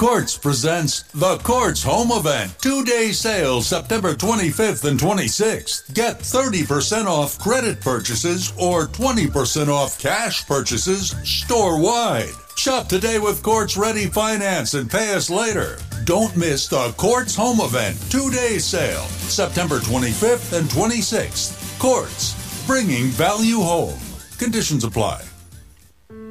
Quartz presents the Quartz Home Event. 2-day sale September 25th and 26th. Get 30% off credit purchases or 20% off cash purchases store-wide. Shop today with Quartz Ready Finance and pay us later. Don't miss the Quartz Home Event 2-day sale September 25th and 26th. Quartz, bringing value home. Conditions apply.